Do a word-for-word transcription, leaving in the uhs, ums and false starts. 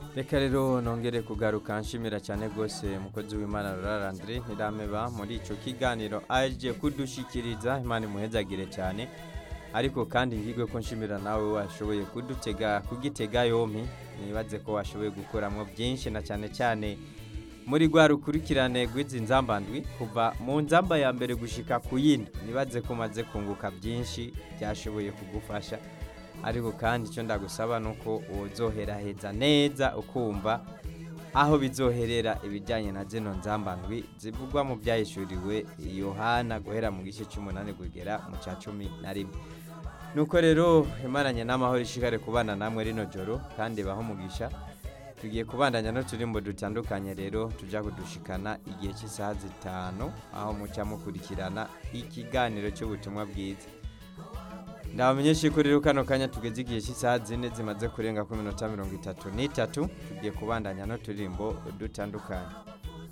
Reka rero nongere kugaruka nshimira cyane gose mukozi w'Imana Rorarandre ntirameba muri ico kiganiro aje kudushikiriza Imana imuhezagire cyane ariko kandi ngigwe ko nshimira nawe washoboye kudutega kugitega yompi nibaze ko washoboye gukoramwo byinshi na cyane cyane muri gwa rukurikirane rw'izi nzambandwi kuva mu nzamba ya mbere gushika ku yindi nibaze ko maze kunguka byinshi byashoboye kugufasha ariko kandi cyo ndagusaba nuko uzoheraheza neza ukumva aho bizoherera ibijyanye na zino nzambandwi zivugwa mu byayishuriwe Yohana guhera mu gice cy'umunani kugera mu cya cumi na rimwe nuko rero imaranye n'amahoro ishikare kubana namwe rino joro kandi baho mugisha tugiye kubandanya no turimbo dutandukanye rero tuja kudushikana igihe cy'isaha zitanu aho muca mukurikirana ikiganiro cy'ubutumwa bwiza. Ndabamenyeshe ko rero kano kanya tugeze igihe cy'isaha zine zimaze kurenga ku minota mirongo itatu n'itatu tugiye kubandanya no turimbo dutandukanye.